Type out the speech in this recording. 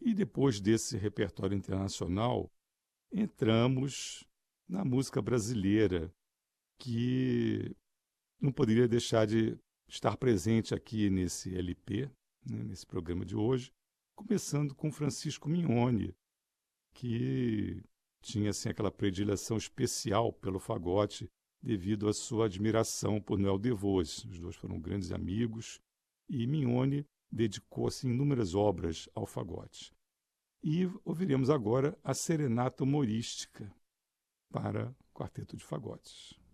E depois desse repertório internacional, entramos na música brasileira, que não poderia deixar de estar presente aqui nesse LP, né, nesse programa de hoje, começando com Francisco Mignoni, que tinha assim, aquela predileção especial pelo fagote devido à sua admiração por Noel Devos. Os dois foram grandes amigos e Mignoni dedicou assim, inúmeras obras ao fagote. E ouviremos agora a Serenata Humorística para Quarteto de Fagotes.